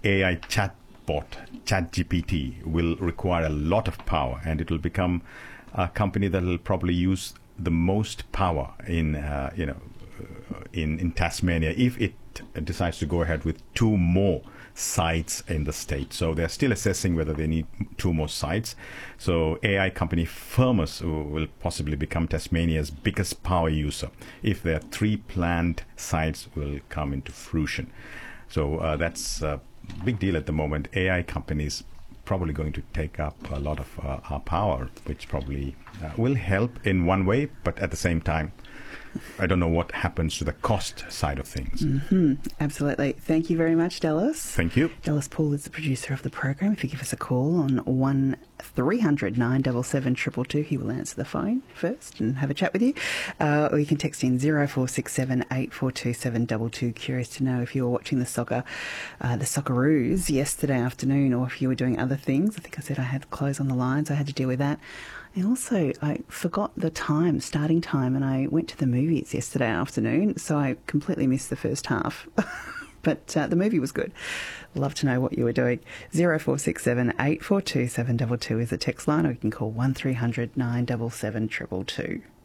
AI chatbot, ChatGPT, will require a lot of power, and it will become a company that will probably use the most power in Tasmania if it decides to go ahead with 2 more sites in the state. So they're still assessing whether they need 2 more sites. So AI company Firmus will possibly become Tasmania's biggest power user if their 3 planned sites will come into fruition. So that's a big deal at the moment. AI companies probably going to take up a lot of our power, which probably will help in one way, but at the same time, I don't know what happens to the cost side of things. Mm-hmm. Absolutely. Thank you very much, Dallas. Thank you. Dallas Paul is the producer of the program. If you give us a call on 1300 977 222, he will answer the phone first and have a chat with you. Or you can text in 0467 842 722. Curious to know if you were watching the Socceroos yesterday afternoon, or if you were doing other things. I think I said I had clothes on the lines. I had to deal with that. And also, I forgot the starting time, and I went to the movies yesterday afternoon, so I completely missed the first half. But the movie was good. Love to know what you were doing. 0467 842 722 is the text line, or you can call 1300 977 222.